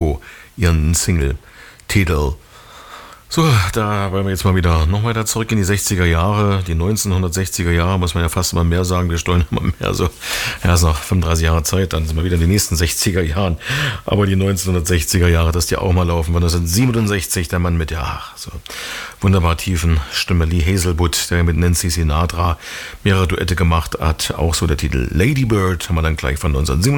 Tango, ihren Single-Titel. So, da wollen wir jetzt mal wieder noch weiter zurück in die 60er Jahre, die 1960er Jahre, muss man ja fast immer mehr sagen, wir stollen immer mehr so, ja, ist noch 35 Jahre Zeit, dann sind wir wieder in den nächsten 60er Jahren, aber die 1960er Jahre, dass die auch mal laufen, war 1967, der Mann mit der, so wunderbar tiefen Stimme, Lee Hazelwood, der mit Nancy Sinatra mehrere Duette gemacht hat, auch so der Titel Lady Bird, haben wir dann gleich von 1967